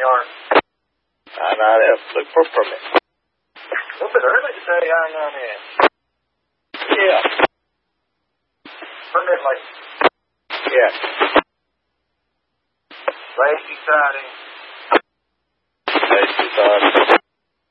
yard. I look for a permit. A little bit early today, I. Yeah. Permit late. Yeah. Lazy Friday. Lazy Friday.